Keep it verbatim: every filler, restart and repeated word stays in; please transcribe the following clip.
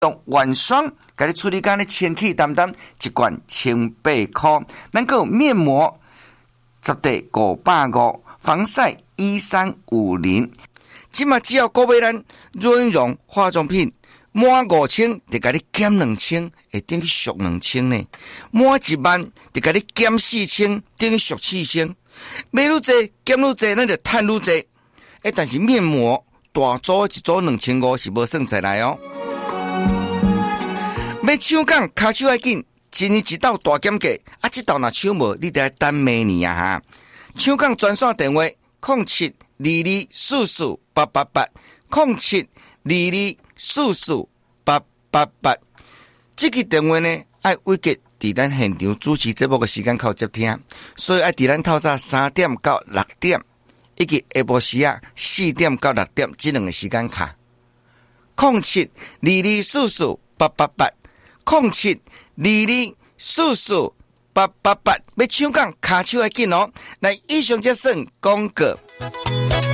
用原霜给你处理干的清气淡淡，一罐千八块。咱个面膜十袋五百五，防晒一三五零。即嘛只要购买咱润绒化妆品满五千，就给你减两千，会等于俗两千呢。满一万就给你减四千，等于俗四千。买愈济减愈济，咱就赚愈济。诶，但是面膜大组一组两千五是无算出来哦。要抢讲，骹手要紧，一年一道大减价，啊，这道若抢无，你得等明年啊哈。抢讲专线电话：零七二二四四八八八，零七二二四四八八八。这个电话呢，爱委吉伫咱现场主持节目的时间靠接听，所以爱伫咱透早三点到六点，以及下晡时啊四点到六点这两个时间卡。零七二二四四八八八，零七二二四四八八八，要抢讲卡手要紧哦。来，以上这算广告。